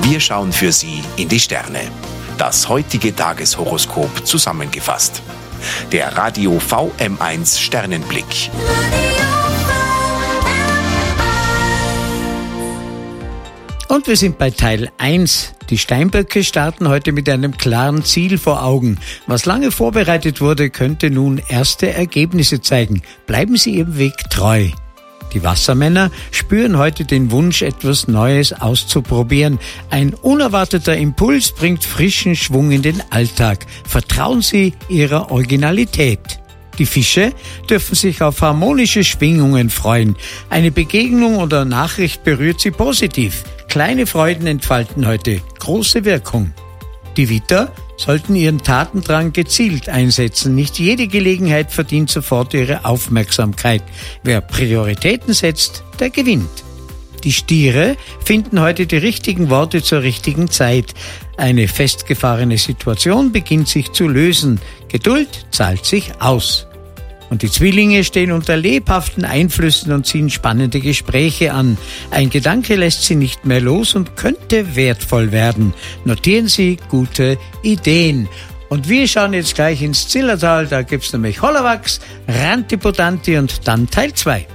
Wir schauen für Sie in die Sterne. Das heutige Tageshoroskop zusammengefasst. Der Radio VM1 Sternenblick. Und wir sind bei Teil 1. Die Steinböcke starten heute mit einem klaren Ziel vor Augen. Was lange vorbereitet wurde, könnte nun erste Ergebnisse zeigen. Bleiben Sie Ihrem Weg treu. Die Wassermänner spüren heute den Wunsch, etwas Neues auszuprobieren. Ein unerwarteter Impuls bringt frischen Schwung in den Alltag. Vertrauen Sie Ihrer Originalität. Die Fische dürfen sich auf harmonische Schwingungen freuen. Eine Begegnung oder Nachricht berührt Sie positiv. Kleine Freuden entfalten heute große Wirkung. Die Widder sollten ihren Tatendrang gezielt einsetzen. Nicht jede Gelegenheit verdient sofort ihre Aufmerksamkeit. Wer Prioritäten setzt, der gewinnt. Die Stiere finden heute die richtigen Worte zur richtigen Zeit. Eine festgefahrene Situation beginnt sich zu lösen. Geduld zahlt sich aus. Und die Zwillinge stehen unter lebhaften Einflüssen und ziehen spannende Gespräche an. Ein Gedanke lässt sie nicht mehr los und könnte wertvoll werden. Notieren Sie gute Ideen. Und wir schauen jetzt gleich ins Zillertal, da gibt's nämlich Hollawachs, Rantipotanti und dann Teil 2.